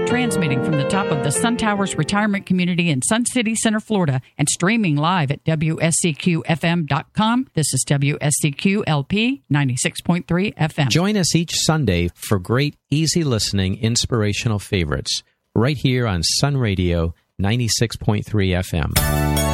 Transmitting from the top of the Sun Towers Retirement Community in Sun City Center, Florida, and streaming live at WSCQFM.com. This is WSCQ-LP 96.3 FM. Join us each Sunday for great, easy listening, inspirational favorites right here on Sun Radio 96.3 FM.